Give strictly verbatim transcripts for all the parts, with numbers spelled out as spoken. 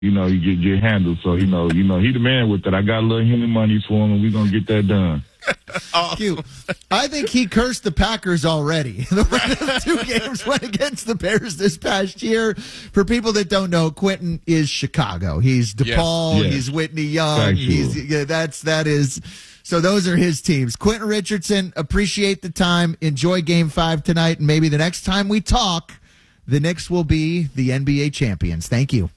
you know, you get, get handled. So, you know, you know, he the man with that. I got a little human money for him, and we're going to get that done. Awesome. Cute. I think he cursed the Packers already. The two games went against the Bears this past year. For people that don't know, Quentin is Chicago. He's DePaul. Yes. Yes. He's Whitney Young. Factual. He's yeah, that's that is. So those are his teams. Quentin Richardson, appreciate the time. Enjoy Game Five tonight, and maybe the next time we talk, the Knicks will be the N B A champions. Thank you.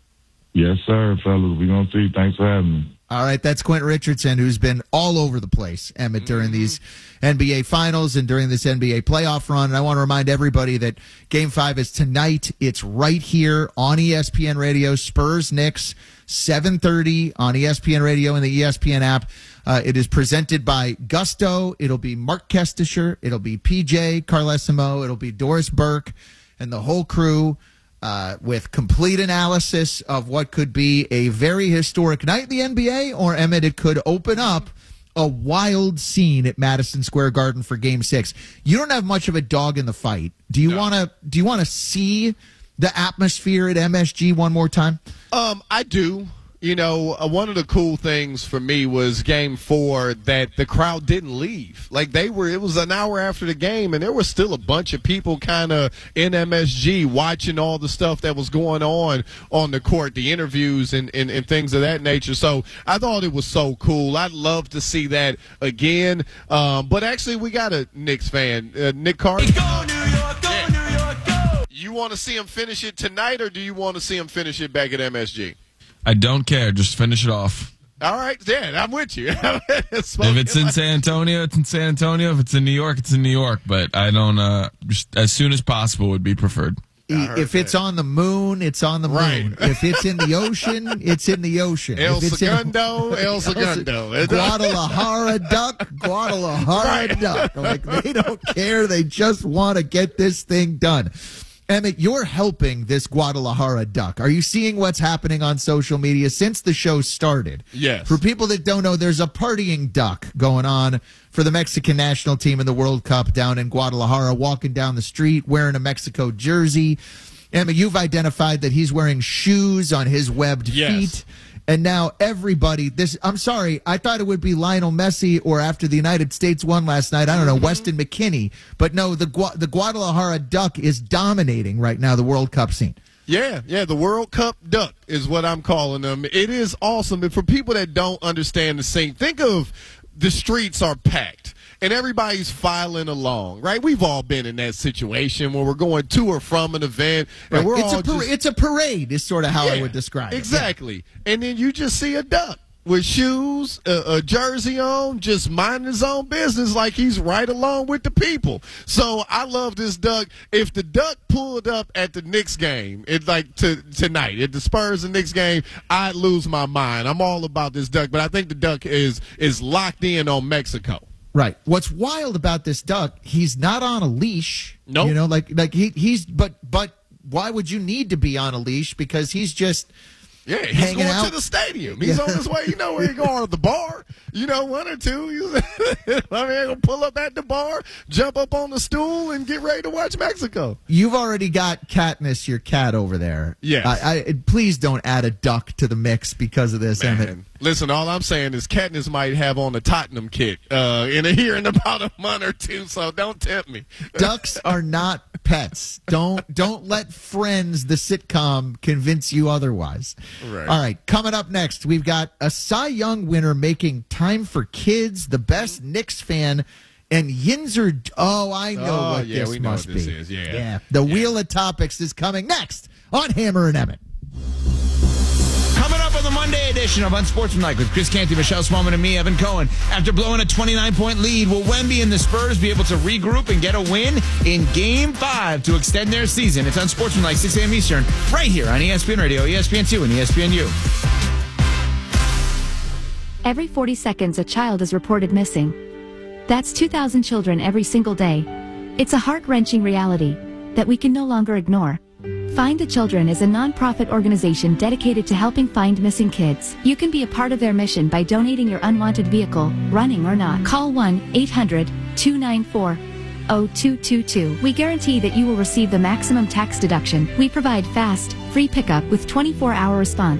Yes, sir, fellas. We're going to see. Thanks for having me. All right, that's Quentin Richardson, who's been all over the place, Emmett, during mm-hmm. these N B A finals and during this N B A playoff run. And I want to remind everybody that Game five is tonight. It's right here on E S P N Radio. Spurs Knicks, seven thirty on E S P N Radio and the E S P N app. Uh, it is presented by Gusto. It'll be Mark Kestisher. It'll be P J Carlesimo. It'll be Doris Burke and the whole crew. Uh, with complete analysis of what could be a very historic night in the N B A, or, Emmett, it could open up a wild scene at Madison Square Garden for Game Six. You don't have much of a dog in the fight. Do you no. want to? Do you want to see the atmosphere at M S G one more time? Um, I do. You know, uh, one of the cool things for me was Game Four that the crowd didn't leave. Like they were, it was an hour after the game, and there was still a bunch of people kind of in M S G watching all the stuff that was going on on the court, the interviews and, and, and things of that nature. So I thought it was so cool. I'd love to see that again. Um, but actually, we got a Knicks fan, uh, Nick Carter. Go New York, go yeah. New York, go! You want to see him finish it tonight, or do you want to see him finish it back at M S G? I don't care. Just finish it off. All right. Yeah, I'm with you. If it's in San Antonio, it's in San Antonio. If it's in New York, it's in New York. But I don't, uh, just as soon as possible would be preferred. If it's on the moon, it's on the moon. Right. If it's in the ocean, it's in the ocean. El if it's Segundo, El Segundo. Guadalajara duck, Guadalajara right. duck. Like, they don't care. They just want to get this thing done. Emmett, you're helping this Guadalajara duck. Are you seeing what's happening on social media since the show started? Yes. For people that don't know, there's a partying duck going on for the Mexican national team in the World Cup down in Guadalajara, walking down the street wearing a Mexico jersey. Emmett, you've identified that he's wearing shoes on his webbed yes. feet. And now everybody, this, I'm sorry, I thought it would be Lionel Messi, or after the United States won last night, I don't know, mm-hmm. Weston McKennie. But no, the Gua- the Guadalajara duck is dominating right now the World Cup scene. Yeah, yeah, the World Cup duck is what I'm calling them. It is awesome. And for people that don't understand the scene, think of the streets are packed. And everybody's filing along, right? We've all been in that situation where we're going to or from an event, and right. we're it's all a par- just, it's a parade is sort of how yeah, I would describe exactly. it. Yeah. And then you just see a duck with shoes, a, a jersey on, just minding his own business like he's right along with the people. So I love this duck. If the duck pulled up at the Knicks game, it like to, tonight, at the Spurs and Knicks game, I'd lose my mind. I'm all about this duck, but I think the duck is is locked in on Mexico. Right. What's wild about this duck, he's not on a leash. Nope. You know, like like he he's but but why would you need to be on a leash? Because he's just Yeah, he's hanging going out. to the stadium. He's Yeah. on his way. You know where he's going, to the bar. You know, one or two. I mean, he'll pull up at the bar, jump up on the stool, and get ready to watch Mexico. You've already got Katniss, your cat, over there. Yes. I, I, please don't add a duck to the mix because of this, Man, Emmett. listen, all I'm saying is Katniss might have on a Tottenham kit uh, in a, here in about a month or two, so don't tempt me. Ducks are not pets. Don't don't let Friends, the sitcom, convince you otherwise. Right. All right, coming up next, we've got a Cy Young winner making time for kids, the best Knicks fan, and Yinzer. Oh, I know Oh, what yeah, this we know must what this be. is. Yeah. yeah. The Yeah. Wheel of Topics is coming next on Hammer and Emmett. Coming up on the Monday edition of Unsportsmanlike with Chris Canty, Michelle Smallman, and me, Evan Cohen. After blowing a twenty-nine point lead, will Wemby and the Spurs be able to regroup and get a win in Game five to extend their season? It's Unsportsmanlike, six a.m. Eastern, right here on E S P N Radio, E S P N two, and E S P N U. Every forty seconds, a child is reported missing. That's two thousand children every single day. It's a heart-wrenching reality that we can no longer ignore. Find the Children is a non-profit organization dedicated to helping find missing kids. You can be a part of their mission by donating your unwanted vehicle, running or not. Call one eight hundred two nine four oh two two two. We guarantee that you will receive the maximum tax deduction. We provide fast, free pickup with twenty-four hour response.